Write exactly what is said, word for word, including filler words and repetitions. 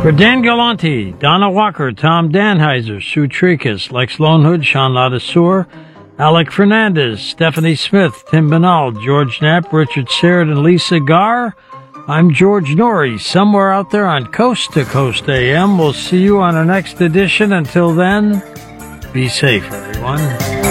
For Dan Galante, Donna Walker, Tom Danheiser, Sue Tricus, Lex Lonehood, Sean Ladisseur, Alec Fernandez, Stephanie Smith, Tim Benal, George Knapp, Richard Serrett, and Lisa Garr, I'm George Norrie, somewhere out there on Coast to Coast A M. We'll see you on our next edition. Until then, be safe, everyone.